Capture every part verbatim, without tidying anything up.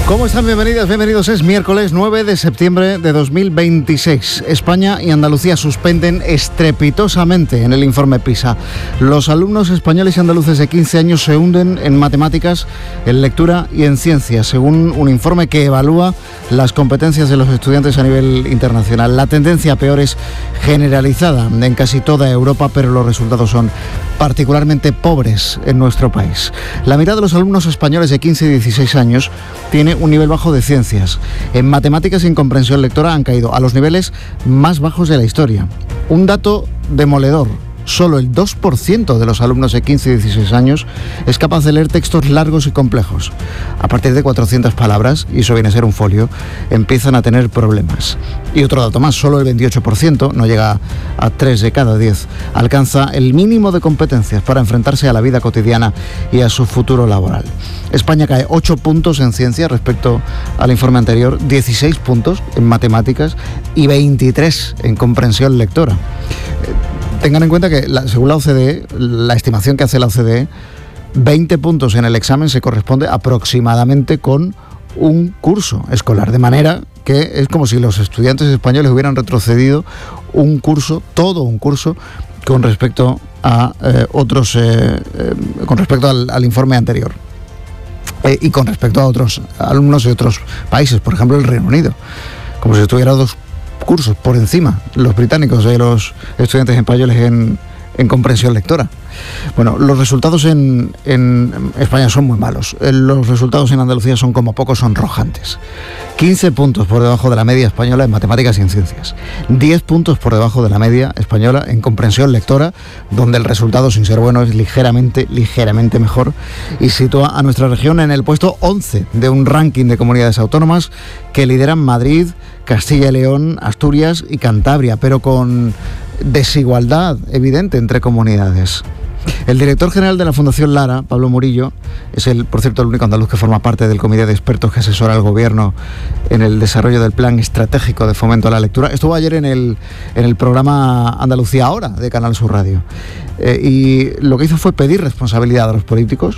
¿Cómo están? Bienvenidas, bienvenidos. Es miércoles nueve de septiembre de dos mil veintiséis. España y Andalucía suspenden estrepitosamente en el informe PISA. Los alumnos españoles y andaluces de quince años se hunden en matemáticas, en lectura y en ciencias, según un informe que evalúa las competencias de los estudiantes a nivel internacional. La tendencia a peor es generalizada en casi toda Europa, pero los resultados son particularmente pobres en nuestro país. La mitad de los alumnos españoles de quince y dieciséis años tiene un nivel bajo de ciencias. En matemáticas y en comprensión lectora han caído a los niveles más bajos de la historia. Un dato demoledor. Solo el dos por ciento de los alumnos de quince y dieciséis años es capaz de leer textos largos y complejos. A partir de cuatrocientas palabras, y eso viene a ser un folio, empiezan a tener problemas. Y otro dato más, solo el veintiocho por ciento, no llega a tres de cada diez, alcanza el mínimo de competencias para enfrentarse a la vida cotidiana y a su futuro laboral. España cae ocho puntos en ciencia respecto al informe anterior, dieciséis puntos en matemáticas y veintitrés en comprensión lectora. Tengan en cuenta que, la, según la O C D E, la estimación que hace la O C D E, veinte puntos en el examen se corresponde aproximadamente con un curso escolar, de manera que es como si los estudiantes españoles hubieran retrocedido un curso, todo un curso, con respecto a eh, otros, eh, eh, con respecto al, al informe anterior. Eh, y con respecto a otros alumnos de otros países, por ejemplo el Reino Unido, como si estuviera dos cursos por encima los británicos de los estudiantes españoles en, en comprensión lectora. Bueno, los resultados en, en España son muy malos. Los resultados en Andalucía son como poco sonrojantes. quince puntos por debajo de la media española en matemáticas y en ciencias. diez puntos por debajo de la media española en comprensión lectora, donde el resultado, sin ser bueno, es ligeramente, ligeramente mejor, y sitúa a nuestra región en el puesto once de un ranking de comunidades autónomas que lideran Madrid, Castilla y León, Asturias y Cantabria, pero con desigualdad evidente entre comunidades. El director general de la Fundación Lara, Pablo Murillo, es el, por cierto, el único andaluz que forma parte del comité de expertos que asesora al gobierno en el desarrollo del plan estratégico de fomento a la lectura. Estuvo ayer en el, en el programa Andalucía Ahora de Canal Sur Radio. Eh, y lo que hizo fue pedir responsabilidad a los políticos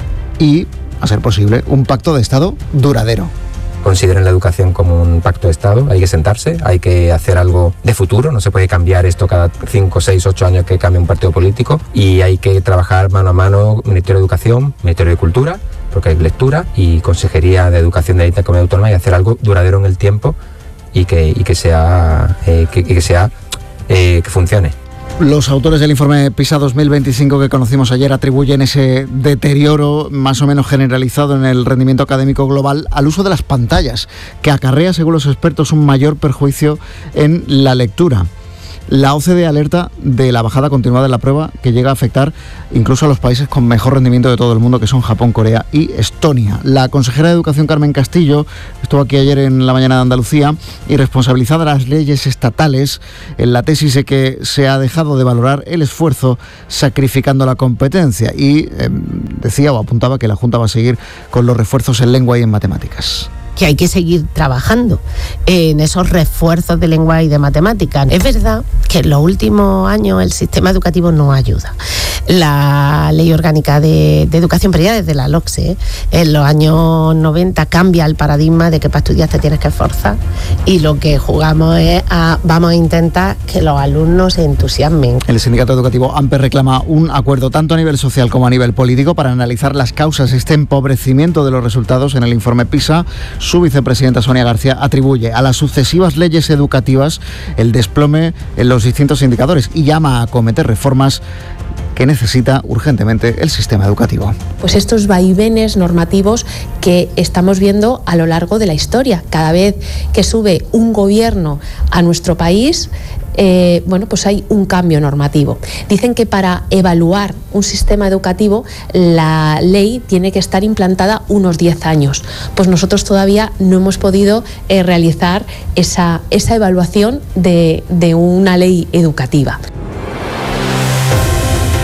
y, a ser posible, un pacto de Estado duradero. Consideren la educación como un pacto de Estado, hay que sentarse, hay que hacer algo de futuro, no se puede cambiar esto cada cinco, seis, ocho años que cambie un partido político, y hay que trabajar mano a mano Ministerio de Educación, Ministerio de Cultura, porque hay lectura, y Consejería de Educación de la Comunidad Autónoma, y hacer algo duradero en el tiempo y que, y que sea, eh, que, que, sea eh, que funcione. Los autores del informe PISA dos mil veinticinco que conocimos ayer atribuyen ese deterioro más o menos generalizado en el rendimiento académico global al uso de las pantallas, que acarrea, según los expertos, un mayor perjuicio en la lectura. La O C D E alerta de la bajada continuada de la prueba, que llega a afectar incluso a los países con mejor rendimiento de todo el mundo, que son Japón, Corea y Estonia. La consejera de Educación, Carmen Castillo, estuvo aquí ayer en la mañana de Andalucía y, responsabilizada de las leyes estatales, en la tesis de que se ha dejado de valorar el esfuerzo sacrificando la competencia, y eh, decía o apuntaba que la Junta va a seguir con los refuerzos en lengua y en matemáticas. Que hay que seguir trabajando en esos refuerzos de lengua y de matemáticas. Es verdad que en los últimos años el sistema educativo no ayuda. La Ley Orgánica de, de Educación, pero ya desde la LOCSE, ¿eh? en los años noventa cambia el paradigma de que para estudiar te tienes que esforzar, y lo que jugamos es a, vamos a intentar que los alumnos se entusiasmen. El sindicato educativo AMPE reclama un acuerdo tanto a nivel social como a nivel político para analizar las causas de este empobrecimiento de los resultados en el informe PISA. Su vicepresidenta, Sonia García, atribuye a las sucesivas leyes educativas el desplome en los distintos indicadores y llama a acometer reformas que necesita urgentemente el sistema educativo. Pues estos vaivenes normativos que estamos viendo a lo largo de la historia. Cada vez que sube un gobierno a nuestro país, eh, bueno, pues hay un cambio normativo. Dicen que para evaluar un sistema educativo la ley tiene que estar implantada unos diez años. Pues nosotros todavía no hemos podido eh, realizar esa, esa evaluación de, de una ley educativa.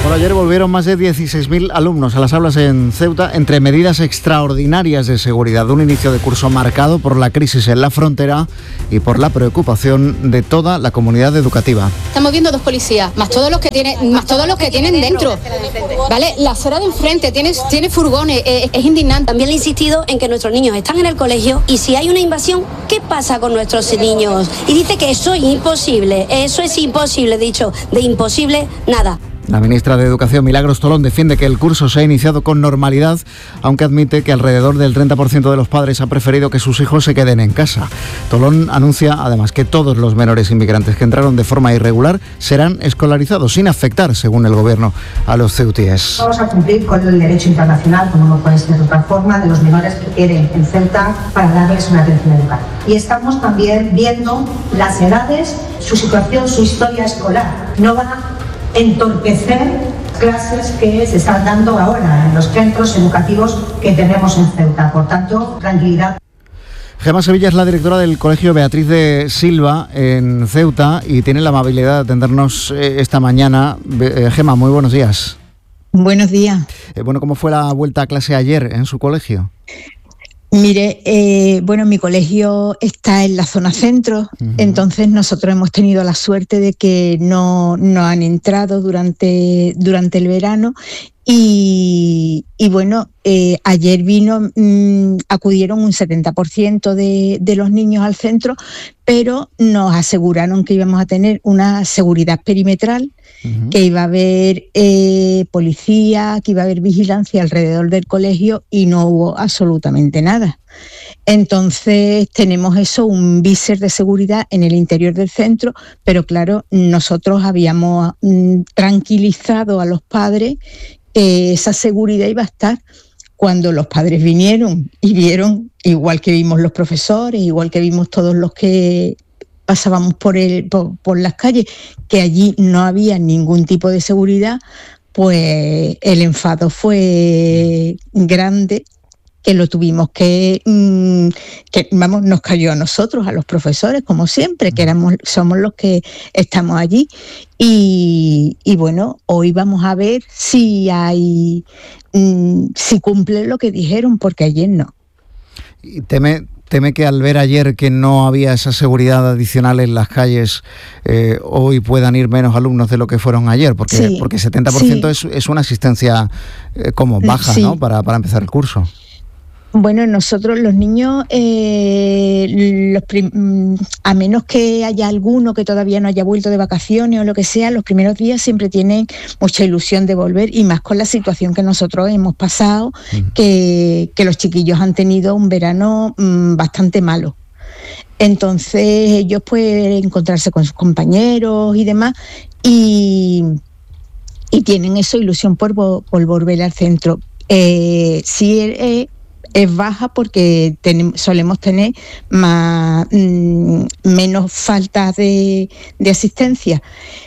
Bueno, ayer volvieron más de dieciséis mil alumnos a las aulas en Ceuta entre medidas extraordinarias de seguridad. Un inicio de curso marcado por la crisis en la frontera y por la preocupación de toda la comunidad educativa. Estamos viendo dos policías, más todos los que tienen, más todos los que tienen dentro. ¿Vale? La acera de enfrente tiene, tiene furgones, eh, es indignante. También le he insistido en que nuestros niños están en el colegio y si hay una invasión, ¿qué pasa con nuestros niños? Y dice que eso es imposible, eso es imposible, dicho, de imposible, nada. La ministra de Educación, Milagros Tolón, defiende que el curso se ha iniciado con normalidad, aunque admite que alrededor del treinta por ciento de los padres ha preferido que sus hijos se queden en casa. Tolón anuncia además que todos los menores inmigrantes que entraron de forma irregular serán escolarizados sin afectar, según el gobierno, a los ceutíes. Vamos a cumplir con el derecho internacional, como no puede ser de otra forma, de los menores que queden en Ceuta para darles una atención educativa. Y estamos también viendo las edades, su situación, su historia escolar. No van a entorpecer clases que se están dando ahora en los centros educativos que tenemos en Ceuta. Por tanto, tranquilidad. Gema Sevilla es la directora del Colegio Beatriz de Silva en Ceuta y tiene la amabilidad de atendernos esta mañana. Gema, muy buenos días. Buenos días. Eh, bueno, ¿cómo fue la vuelta a clase ayer en su colegio? Mire, eh, bueno, mi colegio está en la zona centro, uh-huh. Entonces nosotros hemos tenido la suerte de que no, no han entrado durante, durante el verano y, y bueno, eh, ayer vino, mmm, acudieron un setenta por ciento de, de los niños al centro, pero nos aseguraron que íbamos a tener una seguridad perimetral, uh-huh. que iba a haber eh, policía, que iba a haber vigilancia alrededor del colegio y no hubo absolutamente nada. Entonces tenemos eso, un viser de seguridad en el interior del centro, pero claro, nosotros habíamos mm, tranquilizado a los padres que esa seguridad iba a estar. Cuando los padres vinieron y vieron, igual que vimos los profesores, igual que vimos todos los que pasábamos por, el, por, por las calles, que allí no había ningún tipo de seguridad, pues el enfado fue grande, que lo tuvimos que, mmm, que, vamos, nos cayó a nosotros, a los profesores, como siempre, que éramos, somos los que estamos allí. Y, y bueno, hoy vamos a ver si hay, mmm, si cumplen lo que dijeron, porque ayer no. Y teme, teme que al ver ayer que no había esa seguridad adicional en las calles, eh, hoy puedan ir menos alumnos de lo que fueron ayer, porque, sí, porque setenta por ciento sí. es, es una asistencia eh, como baja, sí. ¿no? Para, para empezar el curso. Bueno, nosotros los niños, eh, los prim- a menos que haya alguno que todavía no haya vuelto de vacaciones o lo que sea, los primeros días siempre tienen mucha ilusión de volver y más con la situación que nosotros hemos pasado, uh-huh. que, que los chiquillos han tenido un verano mmm, bastante malo. Entonces ellos pueden encontrarse con sus compañeros y demás y, y tienen eso, ilusión por, por volver al centro. Eh, sí, eh, es baja porque tenemos, solemos tener más, mmm, menos faltas de, de asistencia.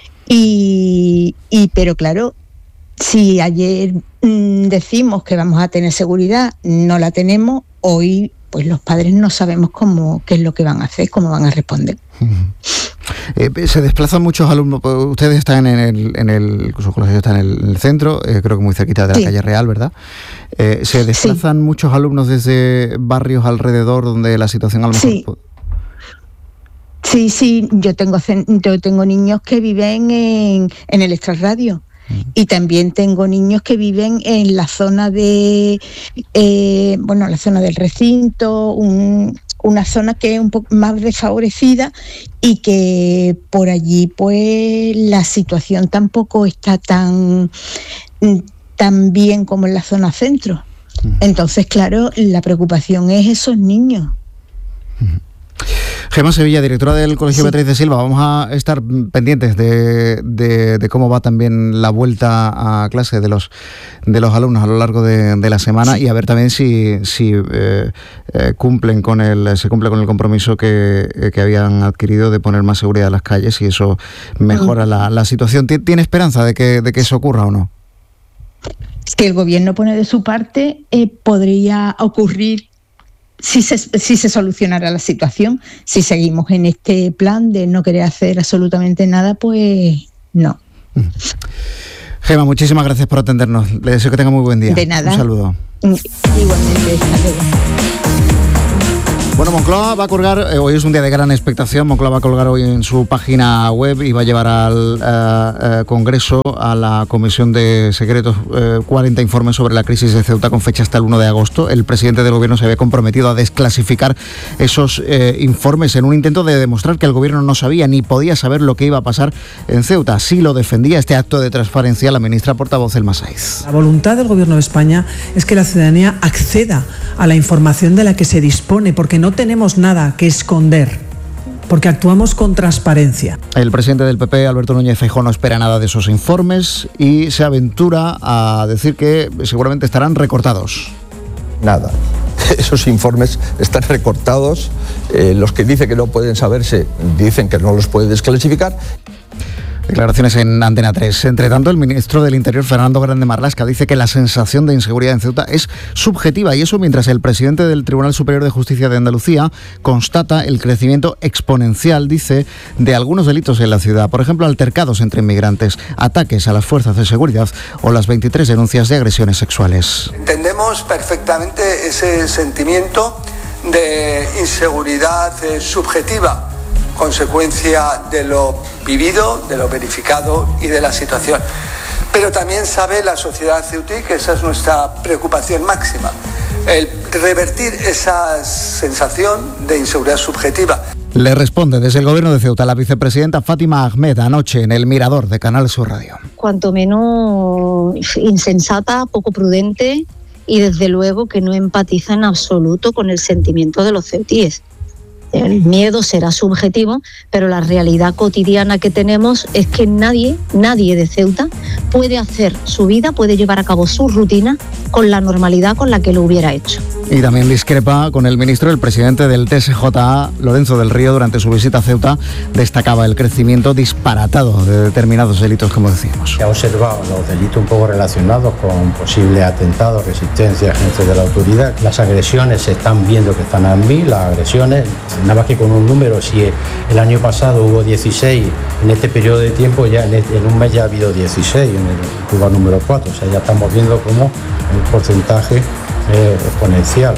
Y, y, pero claro, si ayer mmm, decimos que vamos a tener seguridad, no la tenemos, hoy pues los padres no sabemos cómo, qué es lo que van a hacer, cómo van a responder. Uh-huh. Eh, se desplazan muchos alumnos, ustedes están en el, en el su colegio está en el, en el centro, eh, creo que muy cerquita de la sí. calle Real, ¿verdad? Eh, ¿Se desplazan sí. muchos alumnos desde barrios alrededor donde la situación a lo mejor... Sí. Sí, sí, yo tengo, yo tengo niños que viven en, en el extrarradio. Y también tengo niños que viven en la zona de, eh, bueno, la zona del recinto, un, una zona que es un poco más desfavorecida y que por allí pues la situación tampoco está tan, tan bien como en la zona centro. Entonces, claro, la preocupación es esos niños. Gema Sevilla, directora del Colegio sí. Beatriz de Silva, vamos a estar pendientes de, de, de cómo va también la vuelta a clase de los de los alumnos a lo largo de, de la semana sí. y a ver también si, si eh, eh, cumplen con el se cumple con el compromiso que, eh, que habían adquirido de poner más seguridad en las calles y eso mejora mm. la, la situación. ¿Tiene esperanza de que, de que eso ocurra o no? Si el gobierno pone de su parte, eh, podría ocurrir. Si se, si se solucionara la situación, si seguimos en este plan de no querer hacer absolutamente nada, pues no. Gema, muchísimas gracias por atendernos. Le deseo que tenga muy buen día. De nada. Un saludo. Igualmente. Hasta luego. Bueno, Moncloa va a colgar, eh, hoy es un día de gran expectación, Moncloa va a colgar hoy en su página web y va a llevar al eh, eh, Congreso, a la Comisión de Secretos, eh, cuarenta informes sobre la crisis de Ceuta con fecha hasta el uno de agosto. El presidente del Gobierno se había comprometido a desclasificar esos eh, informes en un intento de demostrar que el Gobierno no sabía ni podía saber lo que iba a pasar en Ceuta. Así lo defendía este acto de transparencia la ministra portavoz Elma Saiz. La voluntad del Gobierno de España es que la ciudadanía acceda a la información de la que se dispone, porque no No tenemos nada que esconder, porque actuamos con transparencia. El presidente del P P, Alberto Núñez Feijóo, no espera nada de esos informes y se aventura a decir que seguramente estarán recortados. Nada. Esos informes están recortados. Eh, los que dicen que no pueden saberse dicen que no los puede desclasificar. Declaraciones en Antena tres. Entre tanto, el ministro del Interior, Fernando Grande Marlaska, dice que la sensación de inseguridad en Ceuta es subjetiva, y eso mientras el presidente del Tribunal Superior de Justicia de Andalucía constata el crecimiento exponencial, dice, de algunos delitos en la ciudad. Por ejemplo, altercados entre inmigrantes, ataques a las fuerzas de seguridad o las veintitrés denuncias de agresiones sexuales. Entendemos perfectamente ese sentimiento de inseguridad eh, subjetiva, consecuencia de lo vivido, de lo verificado y de la situación. Pero también sabe la sociedad ceutí que esa es nuestra preocupación máxima, el revertir esa sensación de inseguridad subjetiva. Le responde desde el Gobierno de Ceuta la vicepresidenta Fátima Ahmed anoche en el Mirador de Canal Sur Radio. Cuanto menos insensata, poco prudente y desde luego que no empatiza en absoluto con el sentimiento de los ceutíes. El miedo será subjetivo, pero la realidad cotidiana que tenemos es que nadie, nadie de Ceuta puede hacer su vida, puede llevar a cabo su rutina con la normalidad con la que lo hubiera hecho. Y también discrepa con el ministro, el presidente del T S J A, Lorenzo del Río, durante su visita a Ceuta, destacaba el crecimiento disparatado de determinados delitos, como decíamos. Se ha observado los delitos un poco relacionados con posibles atentados, resistencia, agencias de la autoridad. Las agresiones se están viendo que están a mil, las agresiones, nada más que con un número, si el año pasado hubo dieciséis, en este periodo de tiempo ya en, este, en un mes ya ha habido dieciséis, en el lugar número cuatro, o sea, ya estamos viendo como el porcentaje eh, exponencial.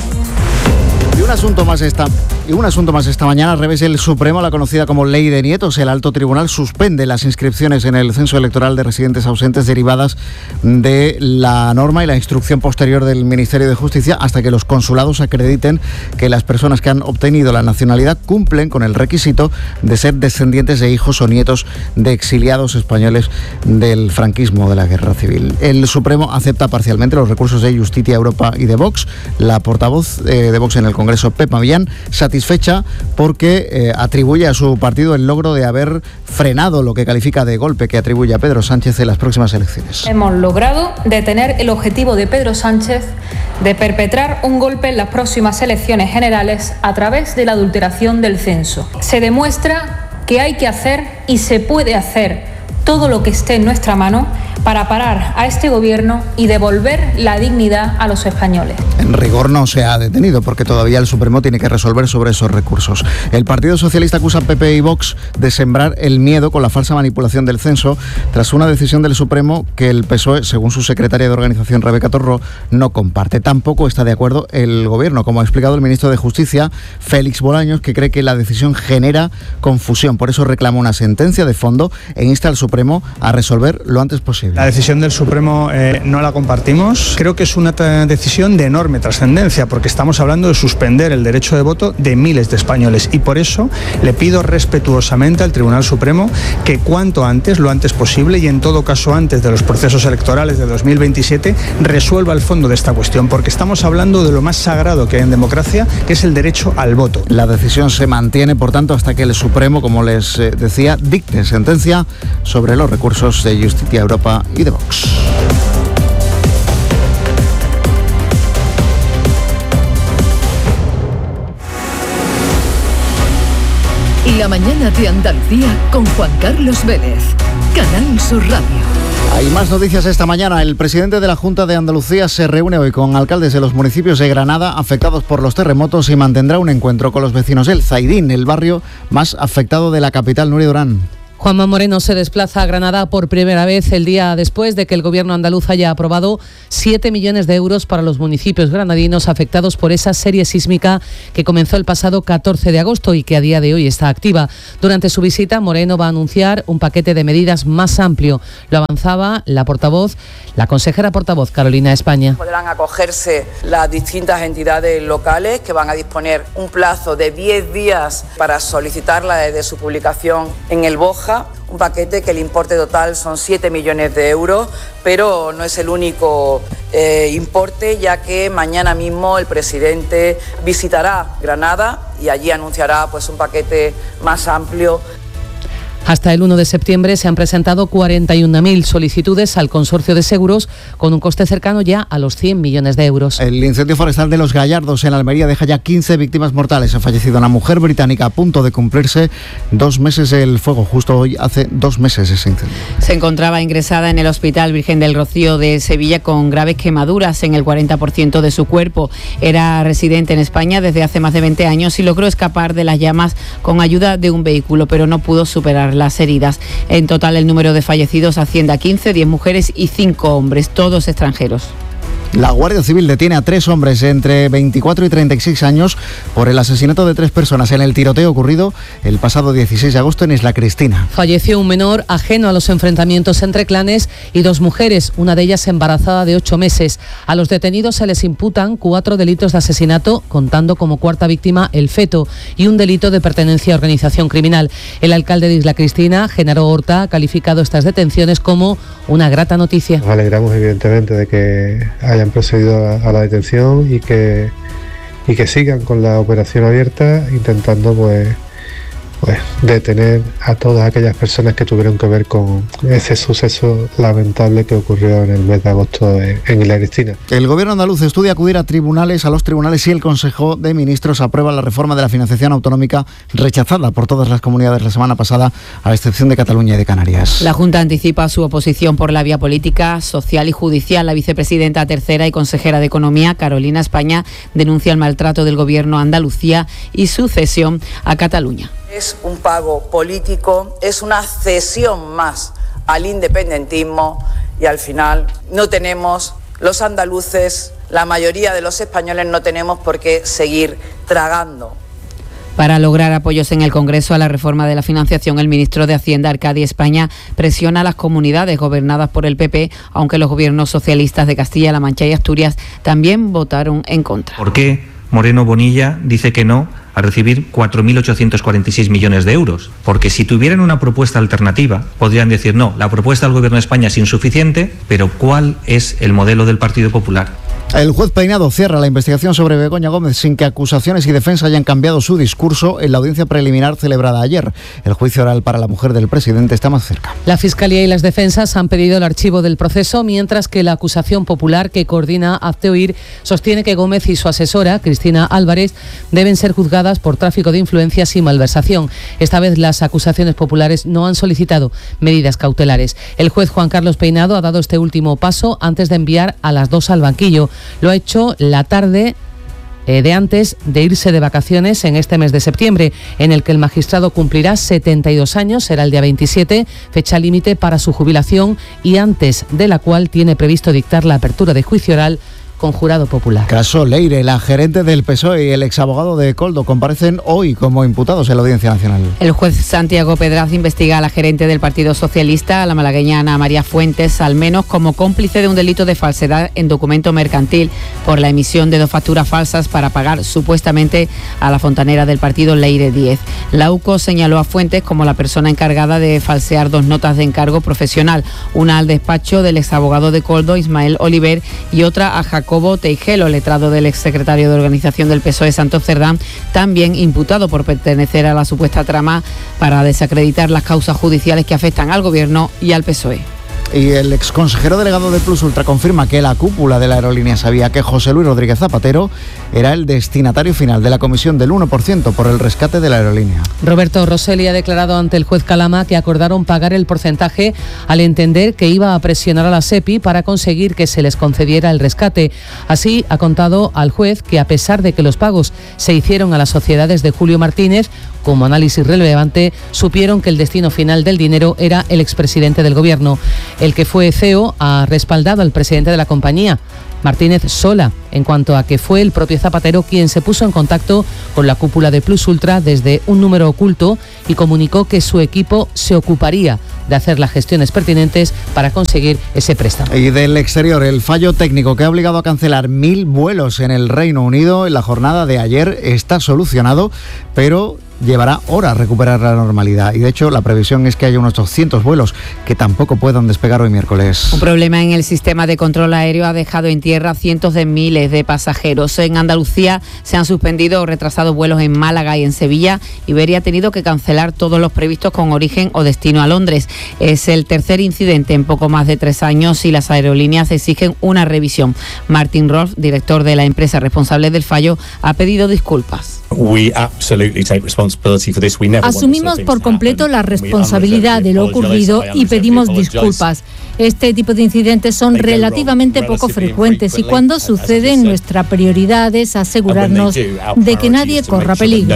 Y un asunto más esta, y un asunto más esta mañana, al revés, el Supremo, la conocida como Ley de Nietos, el Alto Tribunal suspende las inscripciones en el censo electoral de residentes ausentes derivadas de la norma y la instrucción posterior del Ministerio de Justicia hasta que los consulados acrediten que las personas que han obtenido la nacionalidad cumplen con el requisito de ser descendientes de hijos o nietos de exiliados españoles del franquismo, de la Guerra Civil. El Supremo acepta parcialmente los recursos de Justitia Europa y de Vox. La portavoz eh, de Vox en el Congreso, Pepa Millán, satisfecha porque eh, atribuye a su partido el logro de haber frenado lo que califica de golpe que atribuye a Pedro Sánchez en las próximas elecciones. Hemos logrado detener el objetivo de Pedro Sánchez de perpetrar un golpe en las próximas elecciones generales a través de la adulteración del censo. Se demuestra que hay que hacer y se puede hacer todo lo que esté en nuestra mano para parar a este gobierno y devolver la dignidad a los españoles. En rigor no se ha detenido porque todavía el Supremo tiene que resolver sobre esos recursos. El Partido Socialista acusa a P P y Vox de sembrar el miedo con la falsa manipulación del censo tras una decisión del Supremo que el P S O E, según su secretaria de organización Rebeca Torró, no comparte. Tampoco está de acuerdo el Gobierno, como ha explicado el ministro de Justicia, Félix Bolaños, que cree que la decisión genera confusión. Por eso reclama una sentencia de fondo e insta al Supremo a resolver lo antes posible. La decisión del Supremo eh, no la compartimos. Creo que es una t- decisión de enorme trascendencia porque estamos hablando de suspender el derecho de voto de miles de españoles y por eso le pido respetuosamente al Tribunal Supremo que cuanto antes, lo antes posible y en todo caso antes de los procesos electorales de dos mil veintisiete resuelva el fondo de esta cuestión porque estamos hablando de lo más sagrado que hay en democracia, que es el derecho al voto. La decisión se mantiene, por tanto, hasta que el Supremo, como les eh, decía, dicte sentencia sobre los recursos de Justitia Europa y de Vox. La mañana de Andalucía con Juan Carlos Vélez, Canal Sur Radio. Hay más noticias esta mañana. El presidente de la Junta de Andalucía se reúne hoy con alcaldes de los municipios de Granada afectados por los terremotos y mantendrá un encuentro con los vecinos del Zaidín, el barrio más afectado de la capital. Nuria Durán. Juanma Moreno se desplaza a Granada por primera vez el día después de que el gobierno andaluz haya aprobado siete millones de euros para los municipios granadinos afectados por esa serie sísmica que comenzó el pasado catorce de agosto y que a día de hoy está activa. Durante su visita, Moreno va a anunciar un paquete de medidas más amplio. Lo avanzaba la portavoz, la consejera portavoz Carolina España. Podrán acogerse las distintas entidades locales que van a disponer un plazo de diez días para solicitarla desde su publicación en el BOJA. Un paquete que el importe total son siete millones de euros, pero no es el único eh, importe, ya que mañana mismo el presidente visitará Granada y allí anunciará pues un paquete más amplio. Hasta el uno de septiembre se han presentado cuarenta y una mil solicitudes al consorcio de seguros con un coste cercano ya a los cien millones de euros. El incendio forestal de Los Gallardos en Almería deja ya quince víctimas mortales. Ha fallecido una mujer británica a punto de cumplirse dos meses el fuego. Justo hoy hace dos meses ese incendio. Se encontraba ingresada en el Hospital Virgen del Rocío de Sevilla con graves quemaduras en el cuarenta por ciento de su cuerpo. Era residente en España desde hace más de veinte años y logró escapar de las llamas con ayuda de un vehículo, pero no pudo superar las heridas. En total, el número de fallecidos asciende a quince, diez mujeres y cinco hombres, todos extranjeros. La Guardia Civil detiene a tres hombres entre veinticuatro y treinta y seis años por el asesinato de tres personas en el tiroteo ocurrido el pasado dieciséis de agosto en Isla Cristina. Falleció un menor ajeno a los enfrentamientos entre clanes y dos mujeres, una de ellas embarazada de ocho meses. A los detenidos se les imputan cuatro delitos de asesinato, contando como cuarta víctima el feto, y un delito de pertenencia a organización criminal. El alcalde de Isla Cristina, Genaro Horta, ha calificado estas detenciones como una grata noticia. Nos alegramos evidentemente de que haya procedido a, a la detención y que y que sigan con la operación abierta intentando pues pues detener a todas aquellas personas que tuvieron que ver con ese suceso lamentable que ocurrió en el mes de agosto en, en Isla Cristina. El gobierno andaluz estudia acudir a tribunales, a los tribunales si el Consejo de Ministros aprueba la reforma de la financiación autonómica rechazada por todas las comunidades la semana pasada, a excepción de Cataluña y de Canarias. La Junta anticipa su oposición por la vía política, social y judicial. La vicepresidenta tercera y consejera de Economía, Carolina España, denuncia el maltrato del gobierno a Andalucía y su cesión a Cataluña. Es un pago político, es una cesión más al independentismo y al final no tenemos, los andaluces, la mayoría de los españoles no tenemos por qué seguir tragando. Para lograr apoyos en el Congreso a la reforma de la financiación, el ministro de Hacienda, Arcadio España, presiona a las comunidades gobernadas por el P P, aunque los gobiernos socialistas de Castilla-La Mancha y Asturias también votaron en contra. ¿Por qué Moreno Bonilla dice que no a recibir cuatro mil ochocientos cuarenta y seis millones de euros? Porque si tuvieran una propuesta alternativa, podrían decir no, la propuesta del Gobierno de España es insuficiente, pero ¿cuál es el modelo del Partido Popular? El juez Peinado cierra la investigación sobre Begoña Gómez sin que acusaciones y defensa hayan cambiado su discurso en la audiencia preliminar celebrada ayer. El juicio oral para la mujer del presidente está más cerca. La Fiscalía y las defensas han pedido el archivo del proceso, mientras que la acusación popular que coordina Hazte Oír sostiene que Gómez y su asesora, Cristina Álvarez, deben ser juzgadas por tráfico de influencias y malversación. Esta vez las acusaciones populares no han solicitado medidas cautelares. El juez Juan Carlos Peinado ha dado este último paso antes de enviar a las dos al banquillo. Lo ha hecho la tarde eh, de antes de irse de vacaciones en este mes de septiembre, en el que el magistrado cumplirá setenta y dos años, será el día veintisiete, fecha límite para su jubilación y antes de la cual tiene previsto dictar la apertura de juicio oral con jurado popular. Caso Leire, la gerente del P S O E y el exabogado de Coldo comparecen hoy como imputados en la Audiencia Nacional. El juez Santiago Pedraz investiga a la gerente del Partido Socialista, a la malagueña Ana María Fuentes, al menos como cómplice de un delito de falsedad en documento mercantil por la emisión de dos facturas falsas para pagar supuestamente a la fontanera del partido Leire Díez. La U C O señaló a Fuentes como la persona encargada de falsear dos notas de encargo profesional, una al despacho del exabogado de Coldo, Ismael Oliver, y otra a Jacob Jacobo Teijelo, letrado del exsecretario de organización del P S O E, Santos Cerdán, también imputado por pertenecer a la supuesta trama para desacreditar las causas judiciales que afectan al Gobierno y al P S O E. Y el exconsejero delegado de Plus Ultra confirma que la cúpula de la aerolínea sabía que José Luis Rodríguez Zapatero era el destinatario final de la comisión del uno por ciento por el rescate de la aerolínea. Roberto Rosselli ha declarado ante el juez Calama que acordaron pagar el porcentaje al entender que iba a presionar a la SEPI para conseguir que se les concediera el rescate. Así ha contado al juez que, a pesar de que los pagos se hicieron a las sociedades de Julio Martínez, como análisis relevante, supieron que el destino final del dinero era el expresidente del gobierno. El que fue C E O ha respaldado al presidente de la compañía, Martínez Sola, en cuanto a que fue el propio Zapatero quien se puso en contacto con la cúpula de Plus Ultra desde un número oculto y comunicó que su equipo se ocuparía de hacer las gestiones pertinentes para conseguir ese préstamo. Y del exterior, el fallo técnico que ha obligado a cancelar mil vuelos en el Reino Unido en la jornada de ayer está solucionado, pero llevará horas recuperar la normalidad y de hecho la previsión es que haya unos doscientos vuelos que tampoco puedan despegar hoy miércoles. Un problema en el sistema de control aéreo ha dejado en tierra cientos de miles de pasajeros. En Andalucía se han suspendido o retrasado vuelos en Málaga y en Sevilla. Iberia ha tenido que cancelar todos los previstos con origen o destino a Londres. Es el tercer incidente en poco más de tres años y las aerolíneas exigen una revisión. Martin Rolf, director de la empresa responsable del fallo, ha pedido disculpas. Asumimos por completo la responsabilidad de lo ocurrido y pedimos disculpas. Este tipo de incidentes son relativamente poco frecuentes y cuando suceden, nuestra prioridad es asegurarnos de que nadie corra peligro.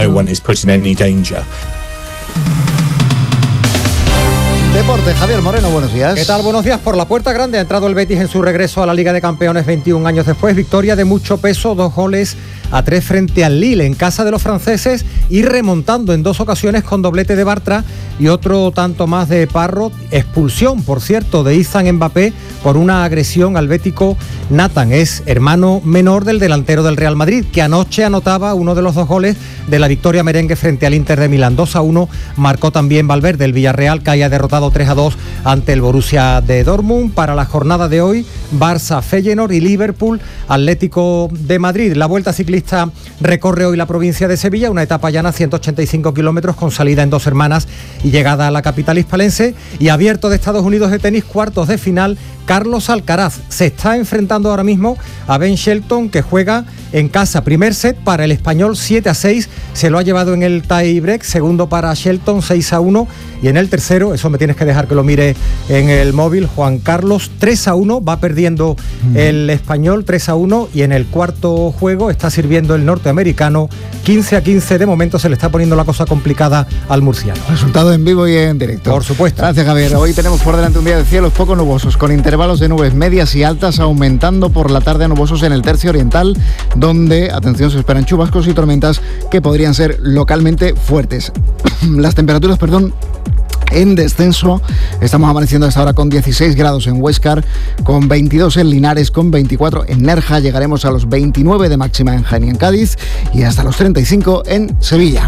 Deporte, Javier Moreno, buenos días. ¿Qué tal? Buenos días. Por la puerta grande ha entrado el Betis en su regreso a la Liga de Campeones veintiún años después. Victoria de mucho peso, dos goles a tres frente al Lille en casa de los franceses y remontando en dos ocasiones con doblete de Bartra y otro tanto más de Parro. Expulsión, por cierto, de Izan Mbappé por una agresión al bético Nathan. Es hermano menor del delantero del Real Madrid, que anoche anotaba uno de los dos goles de la victoria merengue frente al Inter de Milán. dos a uno marcó también Valverde. El Villarreal, que haya derrotado tres a dos ante el Borussia de Dortmund. Para la jornada de hoy, Barça, Feyenoord y Liverpool, Atlético de Madrid. La Vuelta Ciclista recorre hoy la provincia de Sevilla, una etapa llana, ciento ochenta y cinco kilómetros, con salida en Dos Hermanas y llegada a la capital hispalense. Y Abierto de Estados Unidos de tenis, cuartos de final, Carlos Alcaraz se está enfrentando ahora mismo a Ben Shelton, que juega en casa. Primer set para el español, siete a seis, se lo ha llevado en el tie break. Segundo para Shelton, seis a uno. Y en el tercero, eso me tienes que dejar que lo mire en el móvil, Juan Carlos, tres a uno, va perdiendo mm. el español, tres a uno. Y en el cuarto juego está sirviendo el norteamericano, quince a quince. De momento se le está poniendo la cosa complicada al murciano. Resultado en vivo y en directo. Por supuesto. Gracias, Javier. Hoy tenemos por delante un día de cielos poco nubosos, con intervalos de nubes medias y altas, aumentando por la tarde a nubosos en el tercio oriental, donde, atención, se esperan chubascos y tormentas que podrían ser localmente fuertes. Las temperaturas, perdón, en descenso. Estamos amaneciendo hasta ahora con dieciséis grados en Huéscar, con veintidós en Linares, con veinticuatro en Nerja. Llegaremos a los veintinueve de máxima en Jaén y en Cádiz y hasta los treinta y cinco en Sevilla.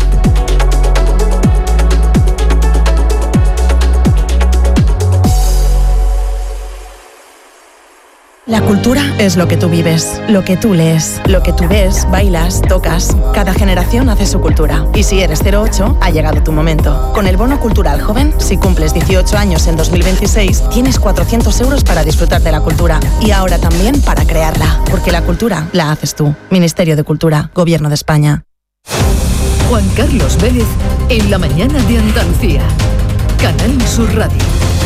La cultura es lo que tú vives, lo que tú lees, lo que tú ves, bailas, tocas. Cada generación hace su cultura. Y si eres cero ocho, ha llegado tu momento. Con el Bono Cultural Joven, si cumples dieciocho años en dos mil veintiséis, tienes cuatrocientos euros para disfrutar de la cultura. Y ahora también para crearla. Porque la cultura la haces tú. Ministerio de Cultura, Gobierno de España. Juan Carlos Vélez, en la mañana de Andalucía. Canal Sur Radio.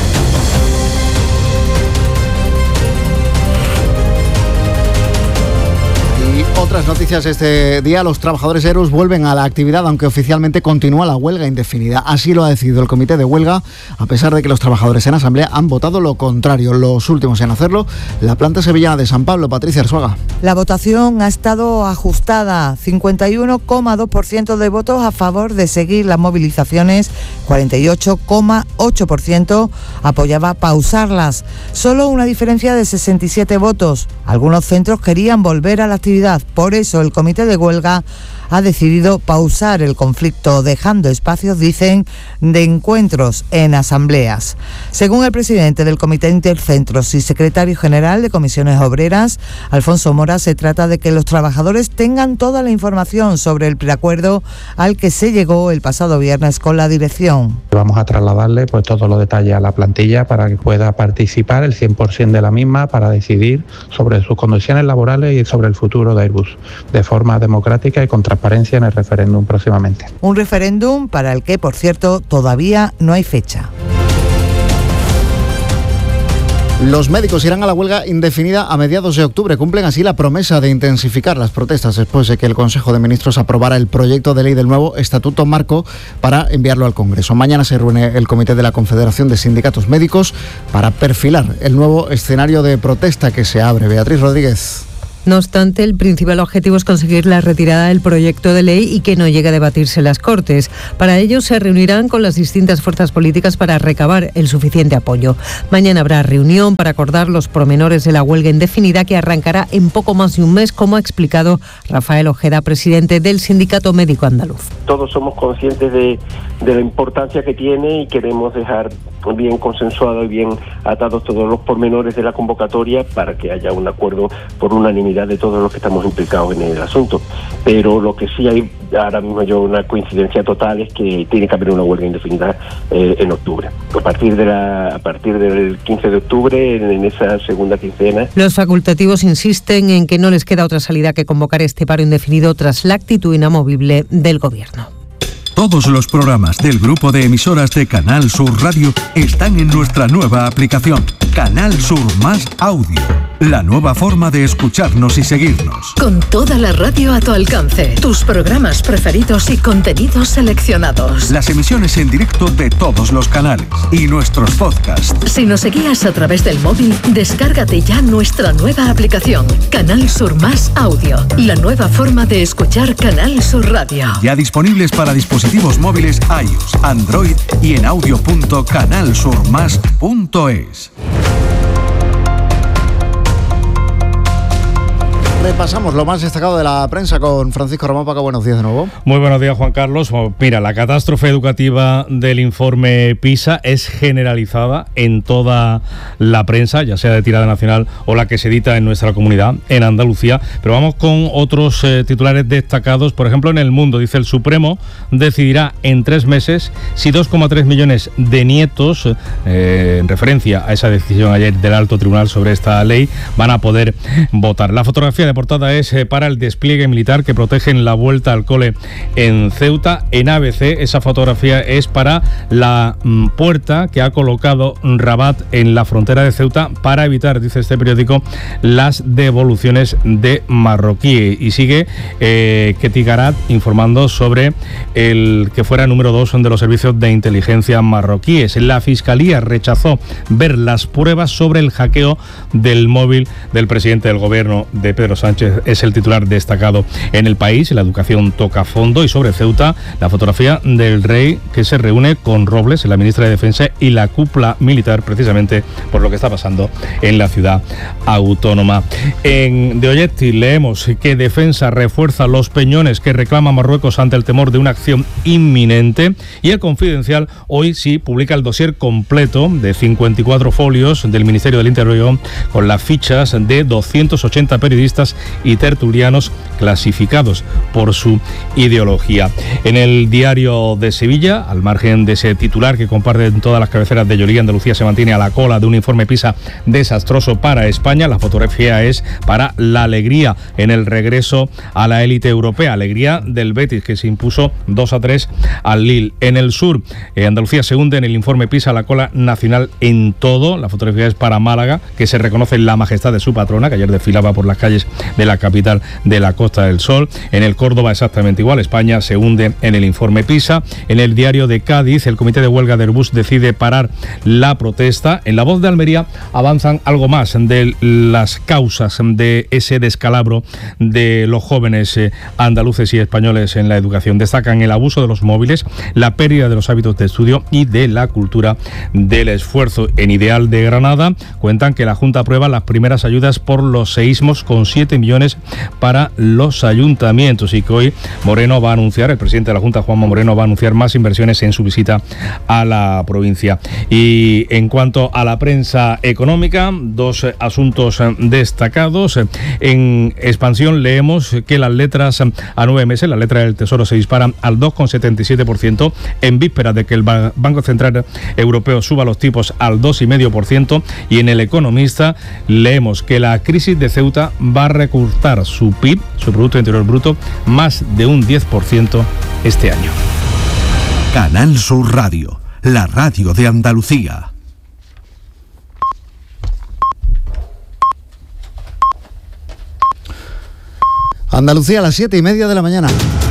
Otras noticias este día: los trabajadores Erus vuelven a la actividad, aunque oficialmente continúa la huelga indefinida. Así lo ha decidido el comité de huelga, a pesar de que los trabajadores en asamblea han votado lo contrario. Los últimos en hacerlo, la planta sevillana de San Pablo. Patricia Arzuaga. La votación ha estado ajustada, cincuenta y uno coma dos por ciento de votos a favor de seguir las movilizaciones, cuarenta y ocho coma ocho por ciento apoyaba pausarlas. Solo una diferencia de sesenta y siete votos. Algunos centros querían volver a la actividad, Por eso el comité de huelga ha decidido pausar el conflicto, dejando espacios, dicen, de encuentros en asambleas. Según el presidente del Comité Intercentros y secretario general de Comisiones Obreras, Alfonso Mora, se trata de que los trabajadores tengan toda la información sobre el preacuerdo al que se llegó el pasado viernes con la dirección. Vamos a trasladarle pues todos los detalles a la plantilla para que pueda participar el cien por ciento de la misma para decidir sobre sus condiciones laborales y sobre el futuro de Airbus, de forma democrática y con transparencia en el referéndum próximamente. Un referéndum para el que, por cierto, todavía no hay fecha. Los médicos irán a la huelga indefinida a mediados de octubre. Cumplen así la promesa de intensificar las protestas después de que el Consejo de Ministros aprobara el proyecto de ley del nuevo Estatuto Marco para enviarlo al Congreso. Mañana se reúne el Comité de la Confederación de Sindicatos Médicos para perfilar el nuevo escenario de protesta que se abre. Beatriz Rodríguez. No obstante, el principal objetivo es conseguir la retirada del proyecto de ley y que no llegue a debatirse en las Cortes. Para ello, se reunirán con las distintas fuerzas políticas para recabar el suficiente apoyo. Mañana habrá reunión para acordar los pormenores de la huelga indefinida que arrancará en poco más de un mes, como ha explicado Rafael Ojeda, presidente del Sindicato Médico Andaluz. Todos somos conscientes de, de la importancia que tiene y queremos dejar bien consensuado y bien atados todos los pormenores de la convocatoria para que haya un acuerdo por unanimidad de todos los que estamos implicados en el asunto. Pero lo que sí hay ahora mismo yo una coincidencia total es que tiene que haber una huelga indefinida eh, en octubre. A partir de la, a partir del quince de octubre, en, en esa segunda quincena. Los facultativos insisten en que no les queda otra salida que convocar este paro indefinido tras la actitud inamovible del Gobierno. Todos los programas del grupo de emisoras de Canal Sur Radio están en nuestra nueva aplicación, Canal Sur Más Audio. La nueva forma de escucharnos y seguirnos. Con toda la radio a tu alcance, tus programas preferidos y contenidos seleccionados. Las emisiones en directo de todos los canales y nuestros podcasts. Si nos seguías a través del móvil, descárgate ya nuestra nueva aplicación, Canal Sur Más Audio. La nueva forma de escuchar Canal Sur Radio. Ya disponibles para dispositivos móviles iOS, Android y en audio punto canal sur más punto es. Repasamos lo más destacado de la prensa con Francisco Ramón Paca. Buenos días de nuevo. Muy buenos días, Juan Carlos. Mira, la catástrofe educativa del informe PISA es generalizada en toda la prensa, ya sea de tirada nacional o la que se edita en nuestra comunidad, en Andalucía. Pero vamos con otros eh, titulares destacados. Por ejemplo, en El Mundo dice: el Supremo decidirá en tres meses si dos coma tres millones de nietos, eh, en referencia a esa decisión ayer del Alto Tribunal sobre esta ley, van a poder votar. La fotografía de portada es eh, para el despliegue militar que protegen la vuelta al cole en Ceuta. En A B C esa fotografía es para la mm, puerta que ha colocado Rabat en la frontera de Ceuta para evitar, dice este periódico, las devoluciones de marroquíes. Y sigue eh, Ketty Garat informando sobre el que fuera número dos de los servicios de inteligencia marroquíes. La Fiscalía rechazó ver las pruebas sobre el hackeo del móvil del presidente del gobierno, de Pedro Sánchez. Es el titular destacado en El País. La educación toca fondo. Y sobre Ceuta, la fotografía del rey que se reúne con Robles, la ministra de Defensa, y la cúpula militar, precisamente por lo que está pasando en la ciudad autónoma. En De Olletti leemos que Defensa refuerza los peñones que reclama Marruecos ante el temor de una acción inminente. Y El Confidencial hoy sí publica el dossier completo de cincuenta y cuatro folios del Ministerio del Interior con las fichas de doscientos ochenta periodistas y tertulianos clasificados por su ideología. En El Diario de Sevilla, al margen de ese titular que comparten todas las cabeceras de Yolí, Andalucía se mantiene a la cola de un informe PISA desastroso para España. La fotografía es para la alegría en el regreso a la élite europea, alegría del Betis, que se impuso dos a tres al Lille. En El Sur, eh, Andalucía se hunde en el informe PISA a la cola nacional en todo. La fotografía es para Málaga, que se reconoce la majestad de su patrona, que ayer desfilaba por las calles de la capital de la Costa del Sol. En el Córdoba exactamente igual, España se hunde en el informe PISA. En el Diario de Cádiz, el comité de huelga de Airbus decide parar la protesta. En La Voz de Almería avanzan algo más de las causas de ese descalabro de los jóvenes eh, andaluces y españoles en la educación. Destacan el abuso de los móviles, la pérdida de los hábitos de estudio y de la cultura del esfuerzo. En Ideal de Granada cuentan que la Junta aprueba las primeras ayudas por los seísmos con siete siete millones para los ayuntamientos, y que hoy Moreno va a anunciar, el presidente de la Junta, Juanma Moreno, va a anunciar más inversiones en su visita a la provincia. Y en cuanto a la prensa económica, dos asuntos destacados. En Expansión leemos que las letras a nueve meses, las letras del Tesoro se disparan al dos coma setenta y siete por ciento en vísperas de que el Banco Central Europeo suba los tipos al dos coma cinco por ciento, y en El Economista leemos que la crisis de Ceuta va a recortar su P I B, su Producto Interior Bruto, más de un diez por ciento este año. Canal Sur Radio, la radio de Andalucía. Andalucía a las siete y media de la mañana.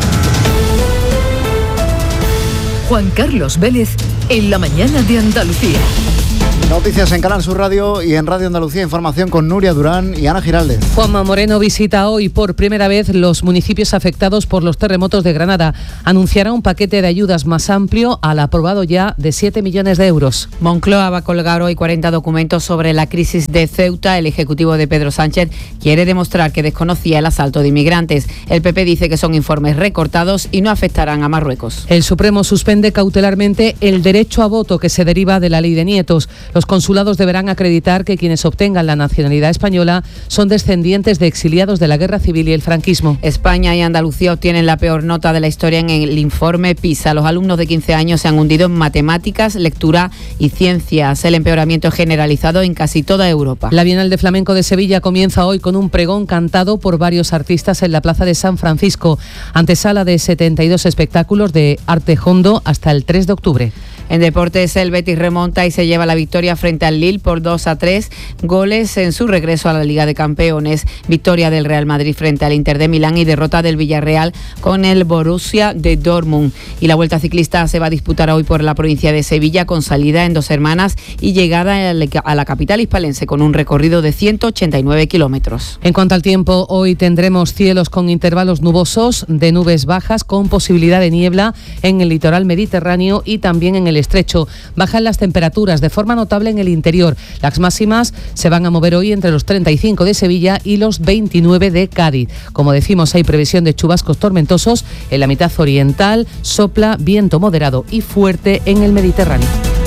Juan Carlos Vélez en la mañana de Andalucía. Noticias en Canal Sur Radio y en Radio Andalucía, información con Nuria Durán y Ana Giraldez. Juanma Moreno visita hoy por primera vez los municipios afectados por los terremotos de Granada. Anunciará un paquete de ayudas más amplio al aprobado ya de siete millones de euros. Moncloa va a colgar hoy cuarenta documentos sobre la crisis de Ceuta. El ejecutivo de Pedro Sánchez quiere demostrar que desconocía el asalto de inmigrantes. El P P dice que son informes recortados y no afectarán a Marruecos. El Supremo suspende cautelarmente el derecho a voto que se deriva de la ley de nietos. Los consulados deberán acreditar que quienes obtengan la nacionalidad española son descendientes de exiliados de la Guerra Civil y el franquismo. España y Andalucía obtienen la peor nota de la historia en el informe PISA. Los alumnos de quince años se han hundido en matemáticas, lectura y ciencias. El empeoramiento es generalizado en casi toda Europa. La Bienal de Flamenco de Sevilla comienza hoy con un pregón cantado por varios artistas en la Plaza de San Francisco. Antesala de setenta y dos espectáculos de arte hondo hasta el tres de octubre. En deportes, el Betis remonta y se lleva la victoria frente al Lille por dos a tres goles en su regreso a la Liga de Campeones. Victoria del Real Madrid frente al Inter de Milán y derrota del Villarreal con el Borussia de Dortmund. Y la Vuelta Ciclista se va a disputar hoy por la provincia de Sevilla, con salida en Dos Hermanas y llegada a la capital hispalense con un recorrido de ciento ochenta y nueve kilómetros. En cuanto al tiempo, hoy tendremos cielos con intervalos nubosos, de nubes bajas con posibilidad de niebla en el litoral mediterráneo y también en el estrecho. Bajan las temperaturas de forma notable en el interior. Las máximas se van a mover hoy entre los treinta y cinco de Sevilla y los veintinueve de Cádiz. Como decimos, hay previsión de chubascos tormentosos en la mitad oriental, sopla viento moderado y fuerte en el Mediterráneo.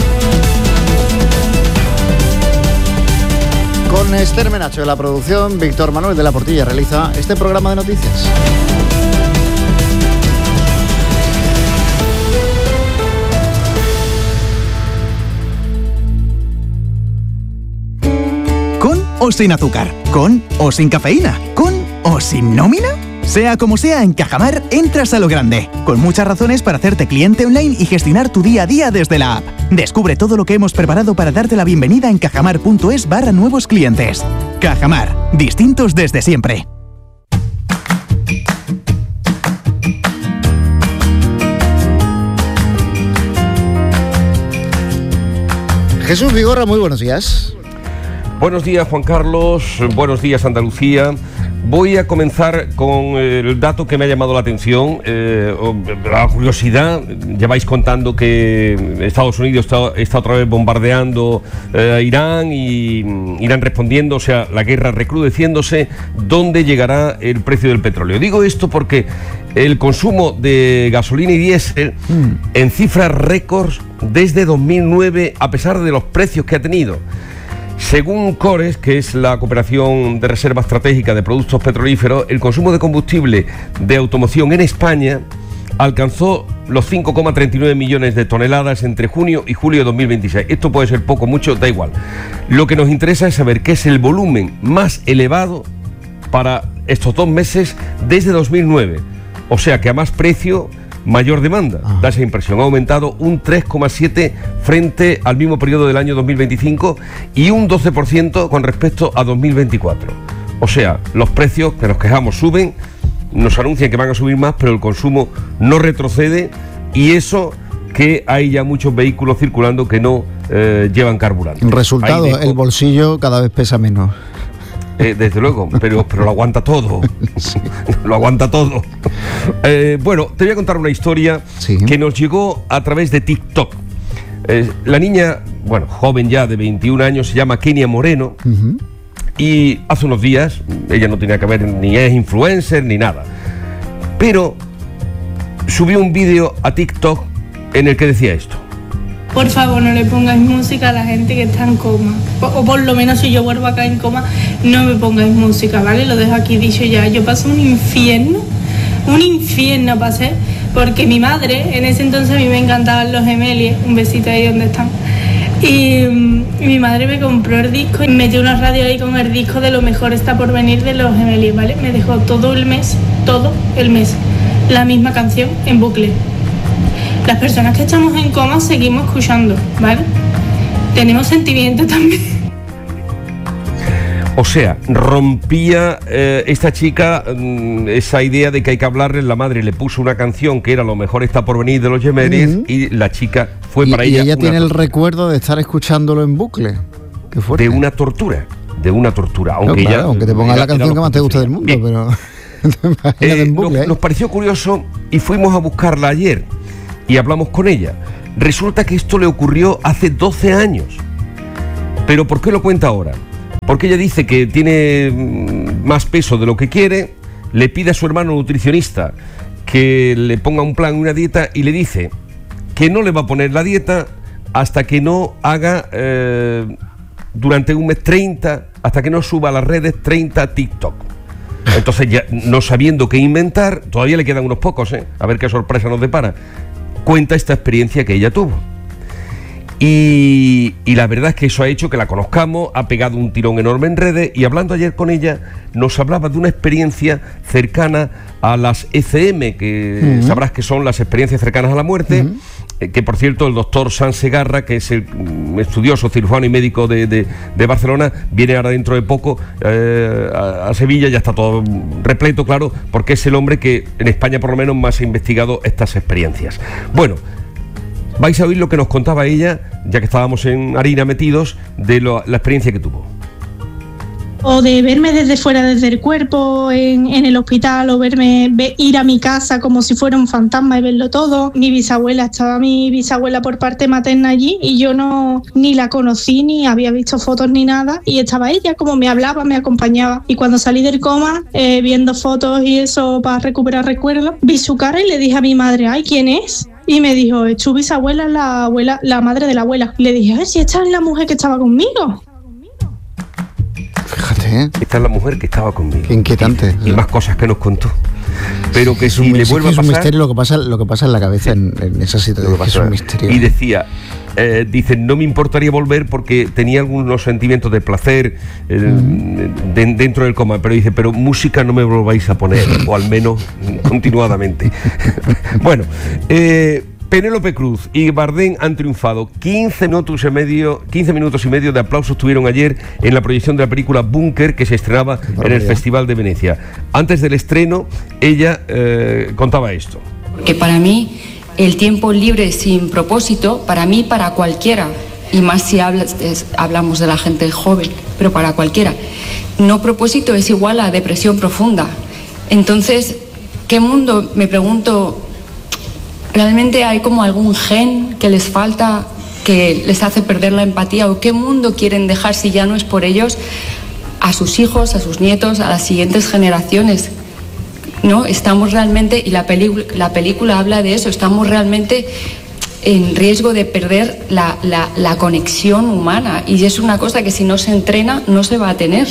Con Esther Menacho de la producción, Víctor Manuel de la Portilla realiza este programa de noticias. O sin azúcar, con o sin cafeína, con o sin nómina. Sea como sea, en Cajamar entras a lo grande, con muchas razones para hacerte cliente online y gestionar tu día a día desde la app. Descubre todo lo que hemos preparado para darte la bienvenida en cajamar.es barra nuevos clientes. Cajamar, distintos desde siempre. Jesús Vigorra, muy buenos días. Buenos días, Juan Carlos. Buenos días, Andalucía. Voy a comenzar con el dato que me ha llamado la atención, eh, la curiosidad. Lleváis contando que Estados Unidos está, está otra vez bombardeando eh, a Irán y Irán respondiendo, o sea, la guerra recrudeciéndose. ¿Dónde llegará el precio del petróleo? Digo esto porque el consumo de gasolina y diésel mm. en cifras récords desde dos mil nueve, a pesar de los precios que ha tenido. Según Cores, que es la Cooperación de Reserva Estratégica de Productos Petrolíferos, el consumo de combustible de automoción en España alcanzó los cinco coma treinta y nueve millones de toneladas entre junio y julio de dos mil veintiséis. Esto puede ser poco, mucho, da igual. Lo que nos interesa es saber qué es el volumen más elevado para estos dos meses desde dos mil nueve. O sea que a más precio, mayor demanda. Ah. Da esa impresión. Ha aumentado un tres coma siete por ciento frente al mismo periodo del año dos mil veinticinco y un doce por ciento con respecto a dos mil veinticuatro. O sea, los precios que nos quejamos suben, nos anuncian que van a subir más, pero el consumo no retrocede, y eso que hay ya muchos vehículos circulando que no eh, llevan carburante. Resultado, dejo... el bolsillo cada vez pesa menos. Eh, desde luego, pero, pero lo aguanta todo. Sí. Lo aguanta todo. Eh, bueno, te voy a contar una historia sí. que nos llegó a través de TikTok. Eh, la niña, bueno, joven ya de veintiún años, se llama Kenia Moreno. Uh-huh. Y hace unos días, ella no tenía que ver, ni es influencer ni nada, pero subió un vídeo a TikTok en el que decía esto: por favor, no le pongáis música a la gente que está en coma. O, o por lo menos si yo vuelvo acá en coma, no me pongáis música, ¿vale? Lo dejo aquí dicho ya. Yo pasé un infierno, un infierno pasé, porque mi madre, en ese entonces a mí me encantaban los Gemelis, un besito ahí donde están. Y, y mi madre me compró el disco y metió una radio ahí con el disco de Lo mejor está por venir de los Gemelis, ¿vale? Me dejó todo el mes, todo el mes, la misma canción en bucle. Las personas que estamos en coma seguimos escuchando, ¿vale? Tenemos sentimientos también. O sea, rompía eh, esta chica mm, esa idea de que hay que hablarle. La madre le puso una canción que era Lo mejor está por venir de los Gemelis, uh-huh. y la chica fue y, para y ella. Y ella tiene tortura. el recuerdo de estar escuchándolo en bucle. Qué fuerte. De una tortura, de una tortura. Aunque, no, claro, ella, aunque te ponga la canción que más te guste del mundo, pero eh, en bucle, nos, ¿eh? nos pareció curioso y fuimos a buscarla ayer y hablamos con ella. Resulta que esto le ocurrió hace doce años. ¿Pero por qué lo cuenta ahora? Porque ella dice que tiene más peso de lo que quiere, le pide a su hermano nutricionista que le ponga un plan, una dieta, y le dice que no le va a poner la dieta hasta que no haga eh, durante un mes treinta, hasta que no suba a las redes treinta TikTok. Entonces, ya no sabiendo qué inventar, todavía le quedan unos pocos, ¿eh? A ver qué sorpresa nos depara. Cuenta esta experiencia que ella tuvo. Y, y la verdad es que eso ha hecho que la conozcamos, ha pegado un tirón enorme en redes, y hablando ayer con ella nos hablaba de una experiencia cercana a las E C M, que uh-huh. sabrás que son las experiencias cercanas a la muerte, uh-huh. eh, que por cierto el doctor Sanz Segarra, que es el um, estudioso cirujano y médico de, de, de Barcelona, viene ahora dentro de poco eh, a, a Sevilla, ya está todo repleto, claro, porque es el hombre que en España por lo menos más ha investigado estas experiencias. Bueno, vais a oír lo que nos contaba ella, ya que estábamos en harina metidos, de lo, la experiencia que tuvo. O de verme desde fuera, desde el cuerpo, en, en el hospital, o verme ve, ir a mi casa como si fuera un fantasma y verlo todo. Mi bisabuela, estaba mi bisabuela por parte materna allí y yo no ni la conocí, ni había visto fotos ni nada, y estaba ella como me hablaba, me acompañaba. Y cuando salí del coma, eh, viendo fotos y eso para recuperar recuerdos, vi su cara y le dije a mi madre, ay, ¿quién es? Y me dijo, es tu bisabuela, la abuela, la madre de la abuela. Y le dije, ay, si esta es la mujer que estaba conmigo. Fíjate, ¿eh? Esta es la mujer que estaba conmigo. Qué inquietante. Y, y más cosas que nos contó. Pero que es si un, le vuelve a pasar... Es un misterio lo que pasa, lo que pasa en la cabeza en, en esa situación. Es un misterio. Y decía... Eh, dice, no me importaría volver porque tenía algunos sentimientos de placer eh, mm. de, dentro del coma, pero dice, pero música no me volváis a poner, o al menos continuadamente. Bueno, eh, Penélope Cruz y Bardem han triunfado. quince minutos y medio, quince minutos y medio de aplausos tuvieron ayer en la proyección de la película Búnker, que se estrenaba en el Festival de Venecia. Antes del estreno, ella eh, contaba esto. Que para mí el tiempo libre sin propósito, para mí, para cualquiera, y más si hablas, es, hablamos de la gente joven, pero para cualquiera, no propósito es igual a depresión profunda. Entonces, ¿qué mundo, me pregunto, realmente hay como algún gen que les falta, que les hace perder la empatía, o qué mundo quieren dejar si ya no es por ellos, a sus hijos, a sus nietos, a las siguientes generaciones? ¿No? Estamos realmente, y la, peli- la película habla de eso, estamos realmente en riesgo de perder la, la, la conexión humana, y es una cosa que si no se entrena no se va a tener.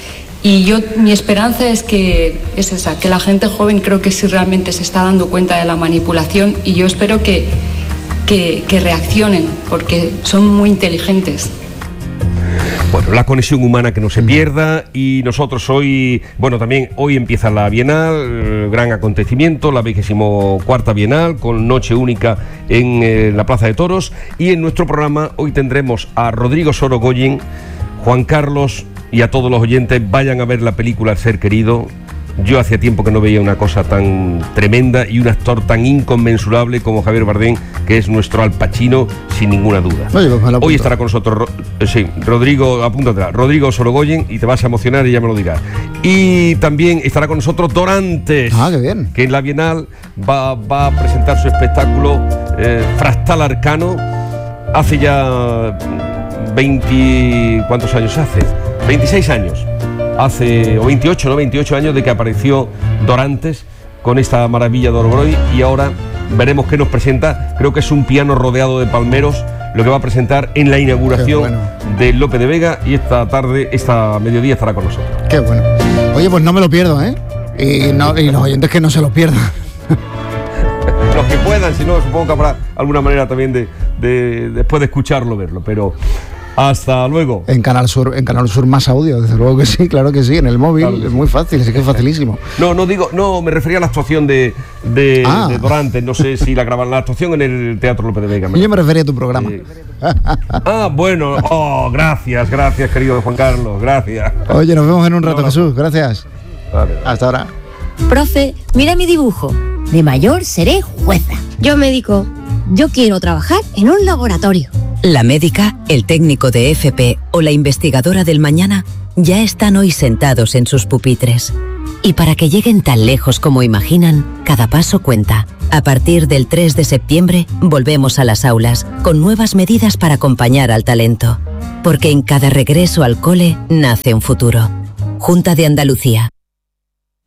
Y yo, mi esperanza es que es esa, que la gente joven creo que sí realmente se está dando cuenta de la manipulación, y yo espero que, que, que reaccionen, porque son muy inteligentes. Bueno, la conexión humana que no se pierda, y nosotros hoy, bueno, también hoy empieza la Bienal, gran acontecimiento, la vigésimo cuarta Bienal, con noche única en eh, la Plaza de Toros, y en nuestro programa hoy tendremos a Rodrigo Sorogoyen, Juan Carlos, y a todos los oyentes, vayan a ver la película El Ser Querido. Yo hacía tiempo que no veía una cosa tan tremenda y un actor tan inconmensurable como Javier Bardem, que es nuestro Al Pacino, sin ninguna duda. Oye, pues hoy estará con nosotros, eh, sí, Rodrigo, apúntatela, Rodrigo Sorogoyen, y te vas a emocionar y ya me lo dirás. Y también estará con nosotros Dorantes, ah, qué bien, que en la Bienal va, va a presentar su espectáculo eh, Fractal Arcano. Hace ya veinte... ¿Cuántos años hace? veintiséis años, hace, o veintiocho, ¿no? veintiocho años de que apareció Dorantes con esta maravilla de Orgroy, y ahora veremos qué nos presenta. Creo que es un piano rodeado de palmeros, lo que va a presentar en la inauguración bueno. de Lope de Vega, y esta tarde, esta mediodía estará con nosotros. Qué bueno. Oye, pues no me lo pierdo, ¿eh? Y, no, y los oyentes que no se lo pierdan. Los que puedan, si no, supongo que habrá alguna manera también de, de después de escucharlo, verlo, pero hasta luego. En Canal Sur, en Canal Sur Más Audio, desde luego que sí, claro que sí, en el móvil, claro, es muy fácil, es que es facilísimo. No, no digo, no, me refería a la actuación de, de, ah. de Dorantes, no sé si la graban, la actuación en el Teatro Lope de Vega. Yo me refería a tu programa. Eh. Ah, bueno, oh, gracias, gracias, querido Juan Carlos, gracias. Oye, nos vemos en un rato, no, Jesús, gracias. Vale. Hasta ahora. Profe, mira mi dibujo. De mayor seré jueza. Yo médico. Yo quiero trabajar en un laboratorio. La médica, el técnico de F P o la investigadora del mañana ya están hoy sentados en sus pupitres. Y para que lleguen tan lejos como imaginan, cada paso cuenta. A partir del tres de septiembre, volvemos a las aulas, con nuevas medidas para acompañar al talento. Porque en cada regreso al cole nace un futuro. Junta de Andalucía.